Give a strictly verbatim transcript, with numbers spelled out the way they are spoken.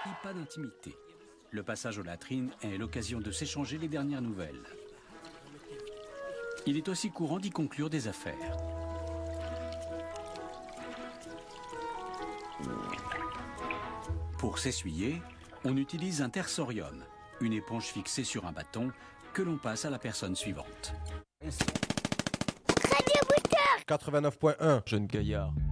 puis pas d'intimité. Le passage aux latrines est l'occasion de s'échanger les dernières nouvelles. Il est aussi courant d'y conclure des affaires. Pour s'essuyer, on utilise un tersorium, une éponge fixée sur un bâton que l'on passe à la personne suivante. Radio Booster quatre-vingt-neuf point un, Jeune Gaillard.